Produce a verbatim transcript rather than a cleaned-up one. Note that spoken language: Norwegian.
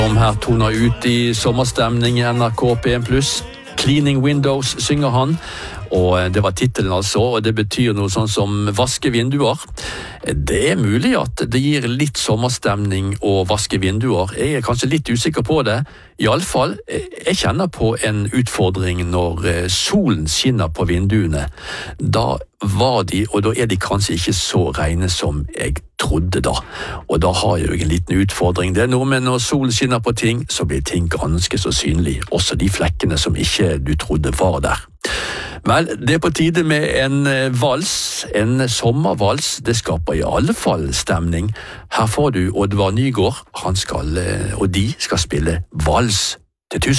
Som her toner ut i sommerstemning i N R K P en pluss. Cleaning Windows synger han, og det var titelen altså, og det betyr noe sånn som vaske vinduer. Det er mulig at det gir litt sommerstemning å vaske vinduer. Jeg er kanskje litt usikker på det. I alle fall, jeg kjenner på en utfordring når solen skinner på vinduene. Da var de, og da er de kanskje ikke så rene som jeg trodde da. Og da har jeg jo en liten utfordring. Det er noe med når solen skinner på ting, så blir ting ganske så synlig. Også de flekkene som ikke du trodde var der. Vel, det er på tide med en vals, en sommervals. Det skaper i alle fall stemning. Her får du Oddvar Nygård, han skal, og de skal spille vals til tusen.